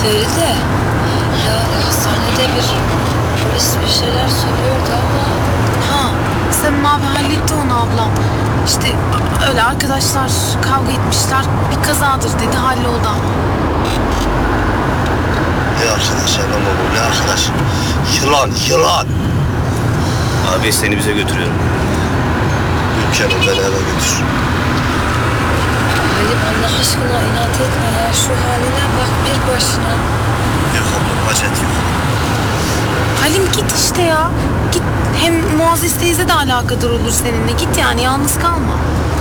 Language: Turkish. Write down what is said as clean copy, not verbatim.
Feride, ya hastanede bir polis bir şeyler söylüyordu ama... Ha, Samim abi halletti onu ablam. İşte öyle arkadaşlar kavga etmişler. Bir kazadır dedi, halloldu ama. Ne arkadaş adam bu, ne arkadaş? Yılan. Abi seni bize götürüyorum. Ülkenin beni eve götür. Halim Allah aşkına inat etme ya. Şu haline bak bir başına. Yok abla, vacet yok. Halim git işte ya. Git, hem Muazzez teyze de alakadar olur seninle. Git yani, yalnız kalma.